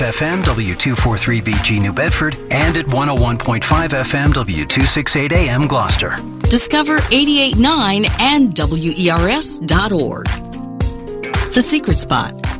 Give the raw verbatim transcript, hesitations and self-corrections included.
F M W two forty-three B G New Bedford and at one oh one point five F M W two sixty-eight A M Gloucester. Discover eighty-eight point nine and W E R S dot org. The Secret Spot.